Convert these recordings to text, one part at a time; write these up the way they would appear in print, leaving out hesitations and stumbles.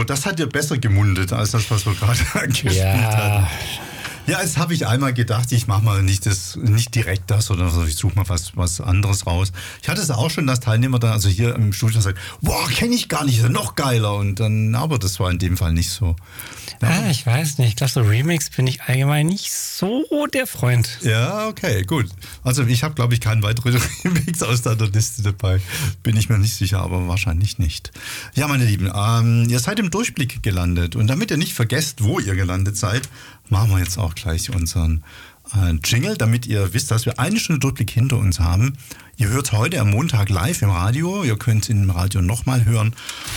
das hat dir besser gemundet, als das, was wir gerade angespielt hatten. Ja, jetzt habe ich einmal gedacht, ich mache mal nicht direkt das, oder ich suche mal was anderes raus. Ich hatte es auch schon, dass Teilnehmer dann, also hier im Studio sagen, boah, kenne ich gar nicht, ist noch geiler. Und dann, aber das war in dem Fall nicht so. Ja, ich weiß nicht. Ich glaube, so Remix bin ich allgemein nicht so der Freund. Ja, okay, gut. Also ich habe, glaube ich, keinen weiteren Remix aus deiner Liste dabei. Bin ich mir nicht sicher, aber wahrscheinlich nicht. Ja, meine Lieben, ihr seid im Durchblick gelandet. Und damit ihr nicht vergesst, wo ihr gelandet seid, machen wir jetzt auch gleich unseren Jingle, damit ihr wisst, dass wir eine Stunde Durchblick hinter uns haben. Ihr hört heute am Montag live im Radio. Ihr könnt im Radio nochmal hören.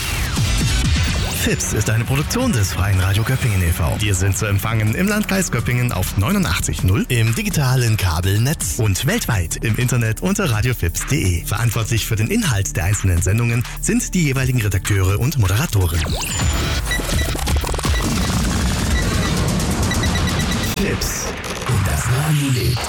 FIPS ist eine Produktion des Freien Radio Göppingen e.V. Wir sind zu empfangen im Landkreis Göppingen auf 89.0, im digitalen Kabelnetz und weltweit im Internet unter radiofips.de. Verantwortlich für den Inhalt der einzelnen Sendungen sind die jeweiligen Redakteure und Moderatoren. FIPS. Und das Radio lebt.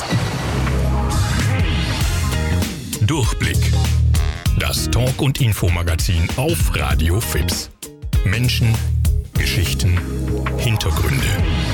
Durchblick. Das Talk- und Infomagazin auf Radio FIPS. Menschen, Geschichten, Hintergründe.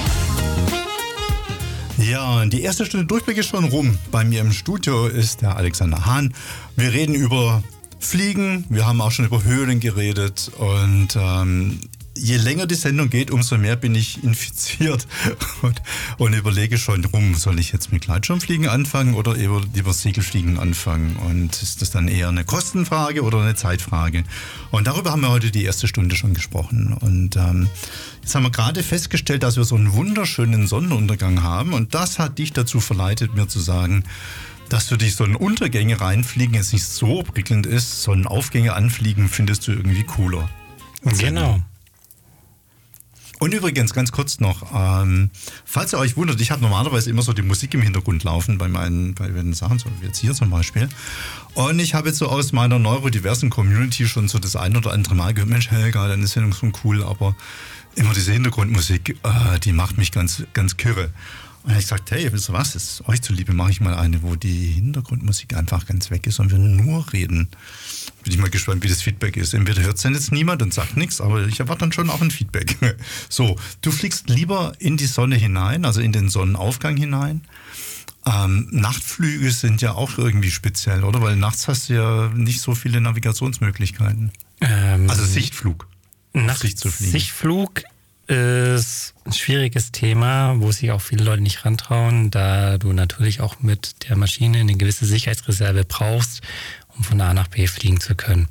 Ja, die erste Stunde Durchblick ist schon rum. Bei mir im Studio ist der Alexander Hahn. Wir reden über Fliegen, wir haben auch schon über Höhlen geredet und je länger die Sendung geht, umso mehr bin ich infiziert und überlege schon rum, soll ich jetzt mit Gleitschirmfliegen anfangen oder lieber Segelfliegen anfangen? Und ist das dann eher eine Kostenfrage oder eine Zeitfrage? Und darüber haben wir heute die erste Stunde schon gesprochen. Und jetzt haben wir gerade festgestellt, dass wir so einen wunderschönen Sonnenuntergang haben. Und das hat dich dazu verleitet, mir zu sagen, dass für dich Sonnenuntergänge reinfliegen jetzt nicht so prickelnd ist. Sonnenaufgänge anfliegen findest du irgendwie cooler. Genau. Und übrigens, ganz kurz noch, falls ihr euch wundert, ich habe normalerweise immer so die Musik im Hintergrund laufen bei den Sachen, so wie jetzt hier zum Beispiel. Und ich habe jetzt so aus meiner neurodiversen Community schon so das ein oder andere Mal gehört, Mensch Helga, deine Sendung ist schon cool, aber immer diese Hintergrundmusik, die macht mich ganz, ganz kirre. Und ich gesagt, hey, wisst ihr was, ist euch zuliebe, mache ich mal eine, wo die Hintergrundmusik einfach ganz weg ist und wir nur reden. Bin ich mal gespannt, wie das Feedback ist. Entweder hört es dann jetzt niemand und sagt nichts, aber ich erwarte dann schon auch ein Feedback. So, du fliegst lieber in die Sonne hinein, also in den Sonnenaufgang hinein. Nachtflüge sind ja auch irgendwie speziell, oder? Weil nachts hast du ja nicht so viele Navigationsmöglichkeiten. Also Sichtflug. Sichtflug ist ein schwieriges Thema, wo sich auch viele Leute nicht rantrauen, da du natürlich auch mit der Maschine eine gewisse Sicherheitsreserve brauchst, um von A nach B fliegen zu können.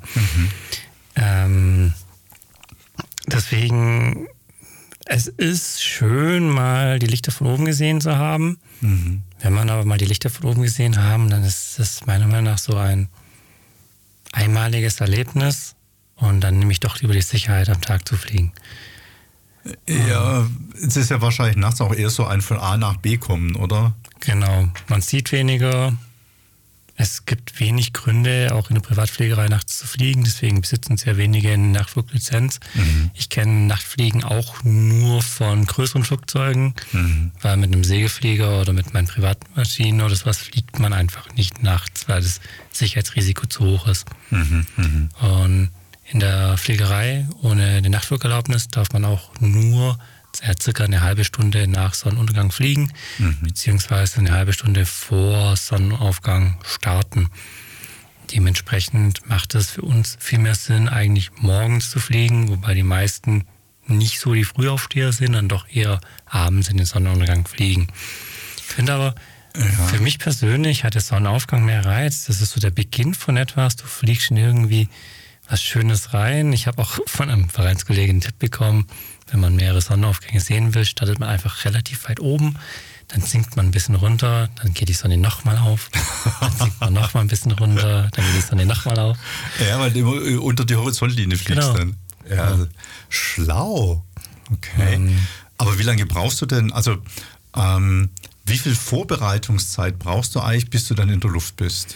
Deswegen, es ist schön, mal die Lichter von oben gesehen zu haben. Wenn man aber mal die Lichter von oben gesehen haben, dann ist das meiner Meinung nach so ein einmaliges Erlebnis und dann nehme ich doch lieber die Sicherheit, am Tag zu fliegen. Ja, es ist ja wahrscheinlich nachts auch eher so ein von A nach B kommen, oder? Genau, man sieht weniger. Es gibt wenig Gründe, auch in der Privatfliegerei nachts zu fliegen, deswegen besitzen sehr wenige eine Nachtfluglizenz. Ich kenne Nachtfliegen auch nur von größeren Flugzeugen, weil mit einem Segelflieger oder mit meinen Privatmaschinen oder sowas fliegt man einfach nicht nachts, weil das Sicherheitsrisiko zu hoch ist. Und in der Fliegerei ohne die Nachtflugerlaubnis darf man auch nur circa eine halbe Stunde nach Sonnenuntergang fliegen, beziehungsweise eine halbe Stunde vor Sonnenaufgang starten. Dementsprechend macht es für uns viel mehr Sinn, eigentlich morgens zu fliegen, wobei die meisten nicht so die Frühaufsteher sind, dann doch eher abends in den Sonnenuntergang fliegen. Ich finde aber, für mich persönlich hat der Sonnenaufgang mehr Reiz. Das ist so der Beginn von etwas. Du fliegst schon irgendwie was Schönes rein. Ich habe auch von einem Vereinskollegen einen Tipp bekommen, wenn man mehrere Sonnenaufgänge sehen will, startet man einfach relativ weit oben, dann sinkt man ein bisschen runter, dann geht die Sonne nochmal auf, dann sinkt man nochmal ein bisschen runter, dann geht die Sonne nochmal auf. Ja, weil du immer unter die Horizontlinie fliegst dann. Ja, also, schlau. Okay. Aber wie lange brauchst du denn, also wie viel Vorbereitungszeit brauchst du eigentlich, bis du dann in der Luft bist?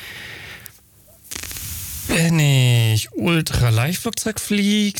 Wenn ich Ultraleichtflugzeug fliege,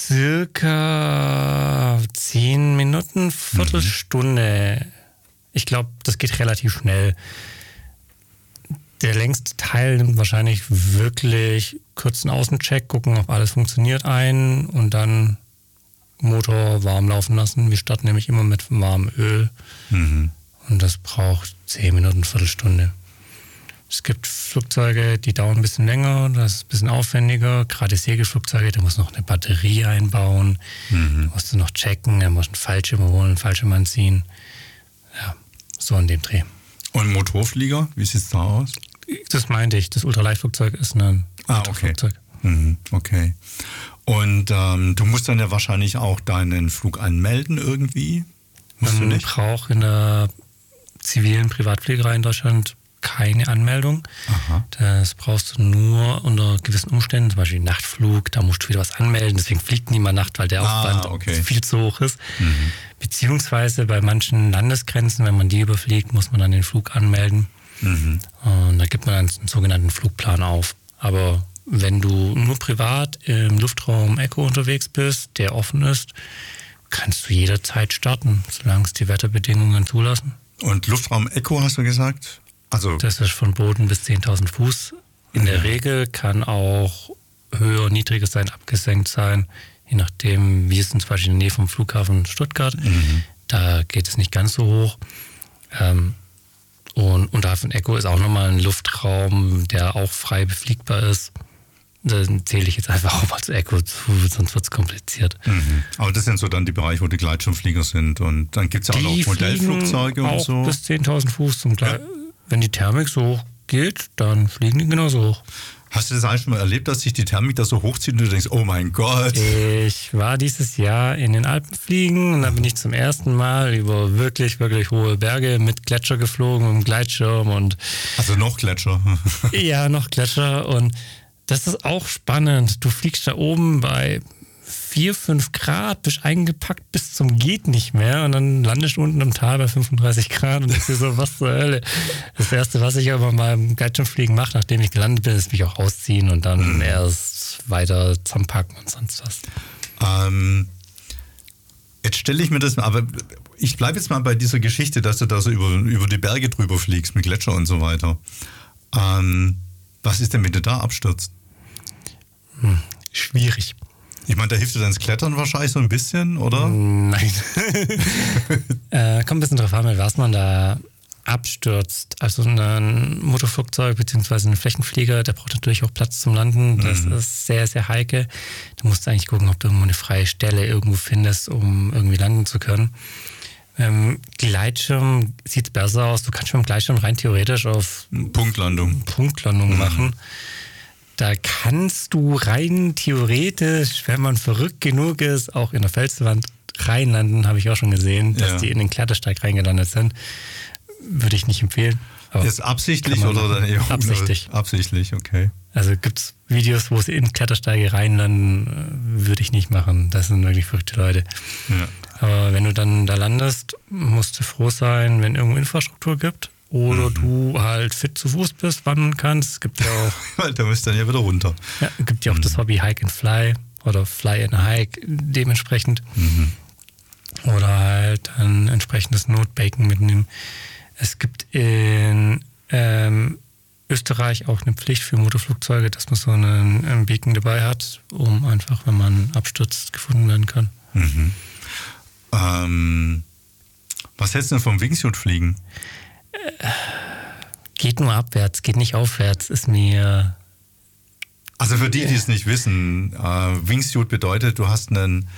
circa 10 Minuten, Viertelstunde. Ich glaube, das geht relativ schnell. Der längste Teil nimmt wahrscheinlich wirklich kurzen Außencheck, gucken, ob alles funktioniert und dann Motor warm laufen lassen. Wir starten nämlich immer mit warmem Öl. Und das braucht 10 Minuten, Viertelstunde. Es gibt Flugzeuge, die dauern ein bisschen länger, das ist ein bisschen aufwendiger. Gerade Segelflugzeuge, da muss noch eine Batterie einbauen. Da musst du noch checken, da musst du einen Fallschirm holen, einen Fallschirm anziehen. Ja, so in dem Dreh. Und Motorflieger, wie sieht es da aus? Das meinte ich, das Ultraleichtflugzeug ist ein Motorflugzeug. Okay. Und du musst dann ja wahrscheinlich auch deinen Flug anmelden irgendwie? Man braucht in der zivilen Privatfliegerei in Deutschland keine Anmeldung. Aha. Das brauchst du nur unter gewissen Umständen, zum Beispiel Nachtflug, da musst du wieder was anmelden, deswegen fliegt niemand Nacht, weil der Aufwand viel zu hoch ist. Beziehungsweise bei manchen Landesgrenzen, wenn man die überfliegt, muss man dann den Flug anmelden. Und da gibt man dann einen sogenannten Flugplan auf. Aber wenn du nur privat im Luftraum Echo unterwegs bist, der offen ist, kannst du jederzeit starten, solange es die Wetterbedingungen zulassen. Und Luftraum Echo hast du gesagt? Also das ist von Boden bis 10.000 Fuß. In der Regel kann auch höher, niedriger sein, abgesenkt sein, je nachdem, wie es zum Beispiel in der Nähe vom Flughafen Stuttgart. Da geht es nicht ganz so hoch. Und unterhalb von Echo ist auch nochmal ein Luftraum, der auch frei befliegbar ist. Dann zähle ich jetzt einfach auch mal zu Echo zu, sonst wird es kompliziert. Aber das sind so dann die Bereiche, wo die Gleitschirmflieger sind. Und dann gibt es ja auch noch Modellflugzeuge und so. Bis 10.000 Fuß. Wenn die Thermik so hoch geht, dann fliegen die genauso hoch. Hast du das eigentlich schon mal erlebt, dass sich die Thermik da so hochzieht und du denkst, oh mein Gott? Ich war dieses Jahr in den Alpen fliegen und da bin ich zum ersten Mal über wirklich, wirklich hohe Berge mit Gletscher geflogen, mit dem Gleitschirm und... Also noch Gletscher? Ja, noch Gletscher und das ist auch spannend. Du fliegst da oben bei 4, 5 Grad, bist eingepackt bis zum geht nicht mehr und dann landest du unten im Tal bei 35 Grad und denkst dir so, was zur Hölle. Das Erste, was ich aber beim Gleitschirmfliegen mache, nachdem ich gelandet bin, ist mich auch ausziehen und dann erst weiter zusammenpacken und sonst was. Jetzt stelle ich mir das mal, aber ich bleibe jetzt mal bei dieser Geschichte, dass du da so über die Berge drüber fliegst mit Gletscher und so weiter. Was ist denn, wenn du da abstürzt? Schwierig. Ich meine, da hilft dir dann das Klettern wahrscheinlich so ein bisschen, oder? Nein. Kommt ein bisschen drauf an, mit was man da abstürzt. Also ein Motorflugzeug bzw. ein Flächenflieger, der braucht natürlich auch Platz zum Landen. Das ist sehr, sehr heikel. Du musst eigentlich gucken, ob du irgendwo eine freie Stelle irgendwo findest, um irgendwie landen zu können. Gleitschirm sieht besser aus. Du kannst mit dem Gleitschirm rein theoretisch auf Punktlandung machen. Da kannst du rein theoretisch, wenn man verrückt genug ist, auch in der Felswand reinlanden, habe ich auch schon gesehen, dass die in den Klettersteig reingelandet sind. Würde ich nicht empfehlen. Ist absichtlich oder dann eher absichtlich? Absichtlich, okay. Also gibt es Videos, wo sie in Klettersteige reinlanden, würde ich nicht machen. Das sind wirklich verrückte Leute. Ja. Aber wenn du dann da landest, musst du froh sein, wenn irgendwo Infrastruktur gibt. Oder du halt fit zu Fuß bist, wandern kannst. Es gibt ja auch... Da müsst du dann ja wieder runter. Ja, es gibt ja auch das Hobby Hike and Fly oder Fly and Hike dementsprechend. Oder halt ein entsprechendes Notbaken mitnehmen. Es gibt in Österreich auch eine Pflicht für Motorflugzeuge, dass man so einen Beacon dabei hat, um einfach, wenn man abstürzt, gefunden werden kann. Was hältst du denn vom Wingsuit-Fliegen? Geht nur abwärts, geht nicht aufwärts, ist mir... Also für die es nicht wissen, Wingsuit bedeutet, du hast im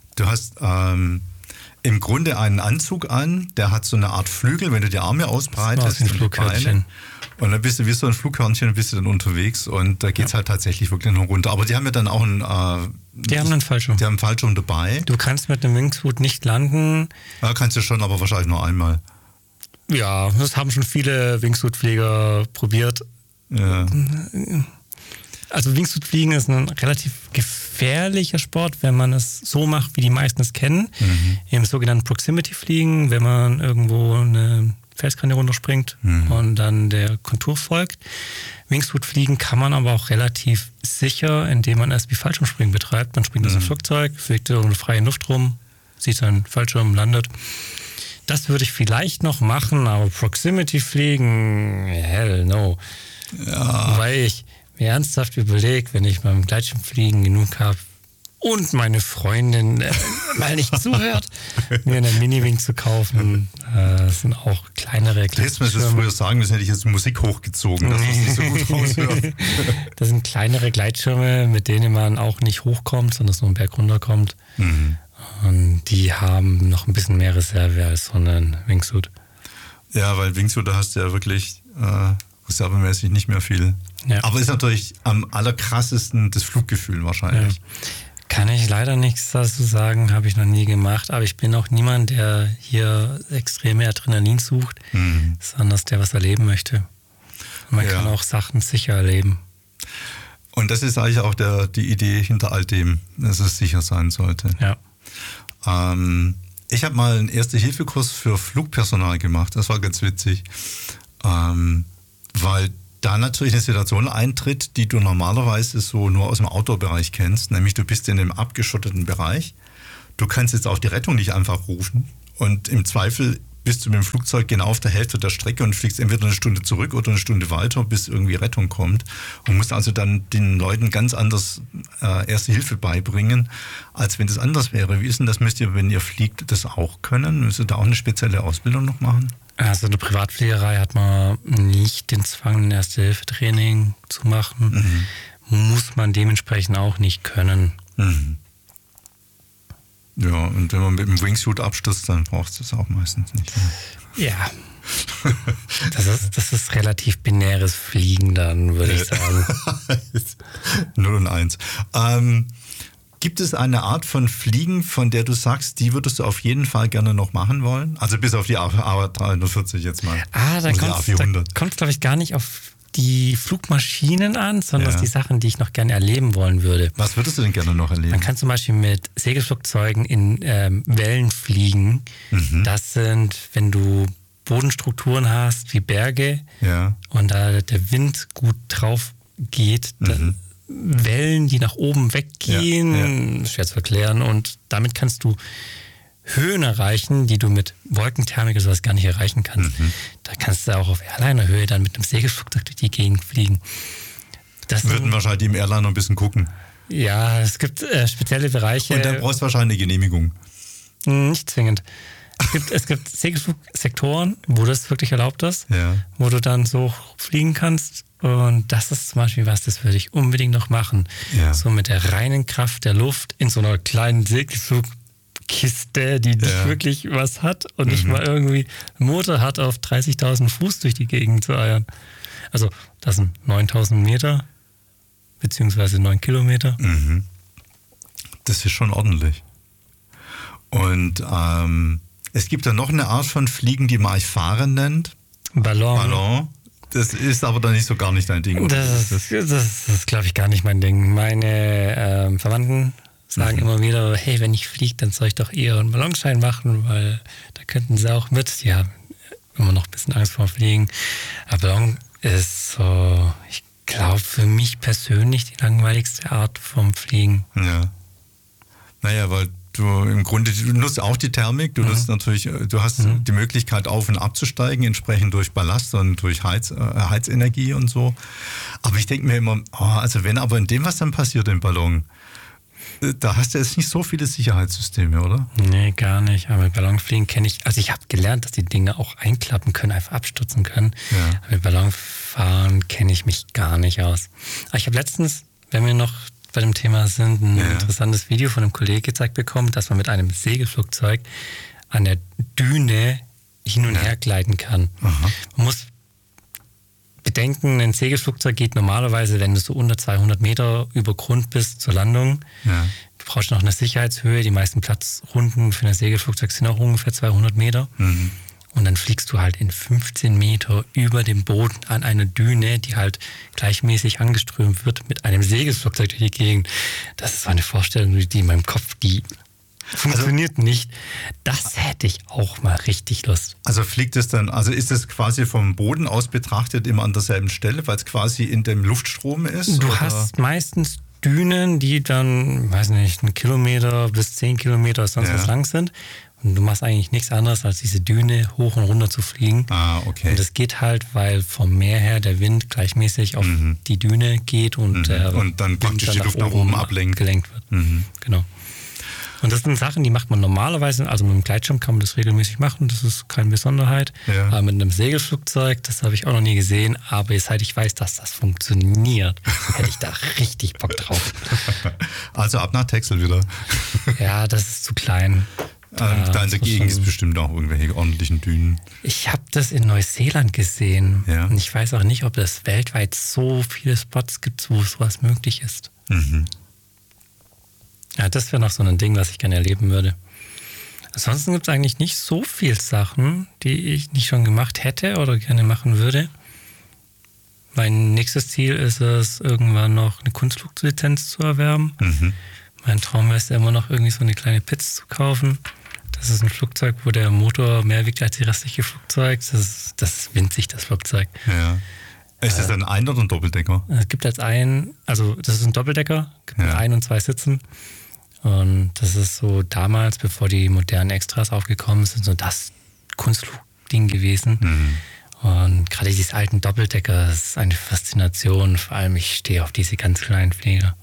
Grunde einen Anzug an, der hat so eine Art Flügel, wenn du die Arme ausbreitest und die Beine. Und dann bist du wie so ein Flughörnchen, bist du dann unterwegs und da geht es halt tatsächlich wirklich noch runter. Aber die haben ja dann auch die haben einen Fallschirm. Die haben einen Fallschirm dabei. Du kannst mit einem Wingsuit nicht landen. Ja, kannst du schon, aber wahrscheinlich nur einmal. Ja, das haben schon viele Wingsuit-Flieger probiert. Ja. Also Wingsuit-Fliegen ist ein relativ gefährlicher Sport, wenn man es so macht, wie die meisten es kennen. Im sogenannten Proximity-Fliegen, wenn man irgendwo eine Felskante runterspringt und dann der Kontur folgt. Wingsuit-Fliegen kann man aber auch relativ sicher, indem man erst wie Fallschirmspringen betreibt. Man springt aus dem Flugzeug, fliegt in der freien Luft rum, sieht seinen Fallschirm, landet. Das würde ich vielleicht noch machen, aber Proximity-Fliegen, hell no. Ja. Weil ich mir ernsthaft überlege, wenn ich beim Gleitschirmfliegen genug habe, und meine Freundin mal nicht zuhört, mir einen Mini-Wing zu kaufen. Das sind auch kleinere Gleitschirme. Hättest du mir das früher sagen müssen, hätte ich jetzt Musik hochgezogen, dass das nicht so gut raushört. Das sind kleinere Gleitschirme, mit denen man auch nicht hochkommt, sondern so einen Berg runterkommt. Mhm. Und die haben noch ein bisschen mehr Reserve als so einen Wingsuit. Ja, weil Wingsuit, da hast du ja wirklich reservemäßig nicht mehr viel. Ja. Aber ist natürlich am allerkrassesten das Fluggefühl wahrscheinlich. Ja. Kann ich leider nichts dazu sagen, habe ich noch nie gemacht. Aber ich bin auch niemand, der hier extreme Adrenalin sucht, sondern der was erleben möchte. Und man kann auch Sachen sicher erleben. Und das ist eigentlich auch die Idee hinter all dem, dass es sicher sein sollte. Ja. Ich habe mal einen Erste-Hilfe-Kurs für Flugpersonal gemacht. Das war ganz witzig, weil da natürlich eine Situation eintritt, die du normalerweise so nur aus dem Outdoor-Bereich kennst. Nämlich du bist in einem abgeschotteten Bereich. Du kannst jetzt auch die Rettung nicht einfach rufen. Und im Zweifel bist du mit dem Flugzeug genau auf der Hälfte der Strecke und fliegst entweder eine Stunde zurück oder eine Stunde weiter, bis irgendwie Rettung kommt. Und musst also dann den Leuten ganz anders Erste Hilfe beibringen, als wenn das anders wäre. Wie ist denn das? Müsst ihr, wenn ihr fliegt, das auch können? Müsst ihr da auch eine spezielle Ausbildung noch machen? Also in der Privatfliegerei hat man nicht den Zwang, ein Erste-Hilfe-Training zu machen. Muss man dementsprechend auch nicht können. Ja, und wenn man mit dem Wingsuit abstürzt, dann brauchst du es auch meistens nicht mehr. Ja, das ist relativ binäres Fliegen dann, würde ich sagen. 0 und 1. Gibt es eine Art von Fliegen, von der du sagst, die würdest du auf jeden Fall gerne noch machen wollen? Also bis auf die A340 jetzt mal. Da kommt, glaube ich, gar nicht auf die Flugmaschinen an, sondern die Sachen, die ich noch gerne erleben wollen würde. Was würdest du denn gerne noch erleben? Man kann zum Beispiel mit Segelflugzeugen in Wellen fliegen. Das sind, wenn du Bodenstrukturen hast wie Berge und da der Wind gut drauf geht, dann Wellen, die nach oben weggehen, schwer zu erklären, und damit kannst du Höhen erreichen, die du mit Wolkenthermik oder sowas gar nicht erreichen kannst. Da kannst du auch auf Airliner-Höhe dann mit einem Segelflugzeug durch die Gegend fliegen. Das würden wahrscheinlich die im Airliner ein bisschen gucken. Ja, es gibt spezielle Bereiche. Und dann brauchst du wahrscheinlich eine Genehmigung. Nicht zwingend. Es gibt Segelflugsektoren, wo das wirklich erlaubt ist, wo du dann so fliegen kannst. Und das ist zum Beispiel was, das würde ich unbedingt noch machen. Ja. So mit der reinen Kraft der Luft in so einer kleinen Segelflugkiste, die nicht wirklich was hat und nicht mal irgendwie einen Motor hat, auf 30.000 Fuß durch die Gegend zu eiern. Also das sind 9.000 Meter, beziehungsweise 9 Kilometer. Das ist schon ordentlich. Und es gibt ja noch eine Art von Fliegen, die man Fahren nennt. Ballon. Das ist aber dann gar nicht dein Ding. Das ist, glaube ich, gar nicht mein Ding. Meine Verwandten sagen immer wieder, hey, wenn ich fliege, dann soll ich doch eher einen Ballonschein machen, weil da könnten sie auch mit. Die haben immer noch ein bisschen Angst vor Fliegen. Aber Ballon ist so, ich glaube, für mich persönlich die langweiligste Art vom Fliegen. Ja. Naja, weil du im Grunde, du nutzt auch die Thermik, du nutzt natürlich, du hast die Möglichkeit auf- und abzusteigen, entsprechend durch Ballast und durch Heizenergie und so. Aber ich denke mir immer, also wenn aber in dem, was dann passiert im Ballon, da hast du jetzt nicht so viele Sicherheitssysteme, oder? Nee, gar nicht. Aber mit Ballonfliegen kenne ich, also ich habe gelernt, dass die Dinge auch einklappen können, einfach abstürzen können. Ja. Aber mit Ballonfahren kenne ich mich gar nicht aus. Aber ich habe letztens, wenn wir noch bei dem Thema sind, ein interessantes Video von einem Kollegen gezeigt bekommen, dass man mit einem Segelflugzeug an der Düne hin und her gleiten kann. Man muss bedenken, ein Segelflugzeug geht normalerweise, wenn du so unter 200 Meter über Grund bist, zur Landung. Du brauchst noch eine Sicherheitshöhe. Die meisten Platzrunden für ein Segelflugzeug sind auch ungefähr 200 Meter. Und dann fliegst du halt in 15 Meter über dem Boden an einer Düne, die halt gleichmäßig angeströmt wird, mit einem Segelflugzeug durch die Gegend. Das ist so eine Vorstellung, die in meinem Kopf, die funktioniert nicht. Das hätte ich auch mal richtig Lust. Also fliegt es dann, also ist es quasi vom Boden aus betrachtet immer an derselben Stelle, weil es quasi in dem Luftstrom ist? Du hast meistens Dünen, die dann, weiß nicht, 1 Kilometer bis 10 Kilometer sonst was lang sind. Und du machst eigentlich nichts anderes, als diese Düne hoch und runter zu fliegen. Okay. Und das geht halt, weil vom Meer her der Wind gleichmäßig auf die Düne geht und dann praktisch die Luft nach oben ablenkt. Gelenkt wird. Genau. Und das sind Sachen, die macht man normalerweise, also mit einem Gleitschirm kann man das regelmäßig machen, das ist keine Besonderheit. Ja. Aber mit einem Segelflugzeug, das habe ich auch noch nie gesehen, aber seit ich weiß, dass das funktioniert, hätte ich da richtig Bock drauf. Also ab nach Texel wieder. Ja, das ist zu klein. Da in der Gegend ist bestimmt auch irgendwelche ordentlichen Dünen. Ich habe das in Neuseeland gesehen. Ja. Und ich weiß auch nicht, ob es weltweit so viele Spots gibt, wo sowas möglich ist. Ja, das wäre noch so ein Ding, was ich gerne erleben würde. Ansonsten gibt es eigentlich nicht so viele Sachen, die ich nicht schon gemacht hätte oder gerne machen würde. Mein nächstes Ziel ist es, irgendwann noch eine Kunstfluglizenz zu erwerben. Mein Traum wäre es ja immer noch, irgendwie so eine kleine Pitz zu kaufen. Das ist ein Flugzeug, wo der Motor mehr wiegt als die restliche Flugzeug. Das ist winzig, das Flugzeug. Ja. Ist das ein Ein- oder ein Doppeldecker? Es gibt das ist ein Doppeldecker, gibt mit 1 und 2 Sitzen. Und das ist so damals, bevor die modernen Extras aufgekommen sind, so das Kunstflugding gewesen. Und gerade diese alten Doppeldecker, das ist eine Faszination. Vor allem, ich stehe auf diese ganz kleinen Flieger.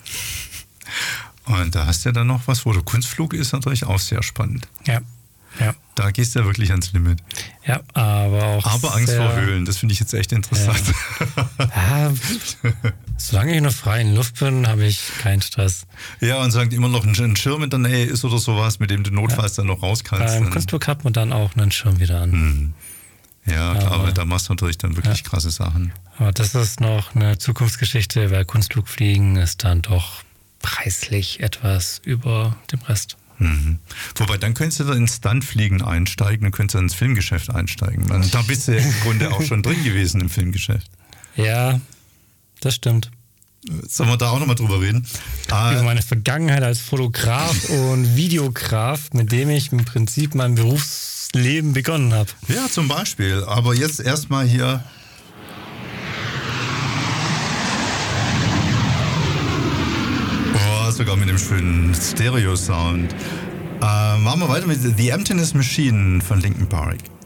Und da hast du ja dann noch was, wo der Kunstflug ist natürlich auch sehr spannend. Ja. Da gehst du ja wirklich ans Limit. Ja, aber Angst vor Höhlen, das finde ich jetzt echt interessant. Ja, solange ich in der freien Luft bin, habe ich keinen Stress. Ja, und sagt immer noch ein Schirm in der Nähe ist oder sowas, mit dem du notfalls dann noch raus kannst. Im Kunstflug hat man dann auch einen Schirm wieder an. Ja, klar, aber da machst du natürlich dann wirklich krasse Sachen. Aber das ist noch eine Zukunftsgeschichte, weil Kunstflugfliegen ist dann doch preislich etwas über dem Rest. Wobei, dann könntest du da ins Stuntfliegen einsteigen, dann könntest du ins Filmgeschäft einsteigen. Da bist du ja im Grunde auch schon drin gewesen im Filmgeschäft. Ja, das stimmt. Sollen wir da auch nochmal drüber reden? Über meine Vergangenheit als Fotograf und Videograf, mit dem ich im Prinzip mein Berufsleben begonnen habe. Ja, zum Beispiel. Aber jetzt erstmal hier... sogar mit dem schönen Stereo-Sound. Machen wir weiter mit The Emptiness Machine von Linkin Park.